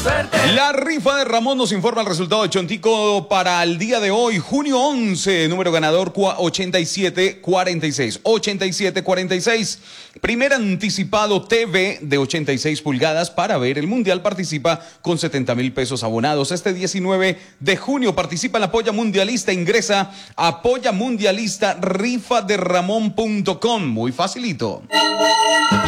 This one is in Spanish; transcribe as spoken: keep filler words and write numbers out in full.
suerte. La rifa de Ramón nos informa el resultado de Chontico para el día de hoy, junio once, número ganador ochenta y siete cuarenta y seis. ochenta y siete cuarenta y seis. Primer anticipado T V de ochenta y seis pulgadas para ver el Mundial. Participa con setenta mil pesos abonados. Este diecinueve de junio participa en la Apoya Mundialista. Ingresa a Apoya Mundialista rifa de ramón punto com. Muy facilito.